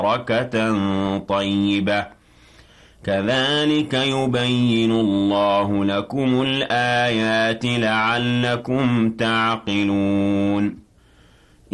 بركة طيبة كذلك يبين الله لكم الآيات لعلكم تعقلون